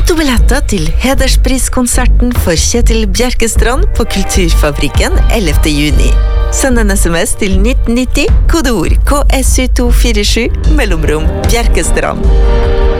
Lottobilletter til hederspriskonserten for Kjetil Bjerkestrand på Kulturfabrikken 11. juni. Send en SMS til 1990, kodeord KSU247, mellomrom Bjerkestrand.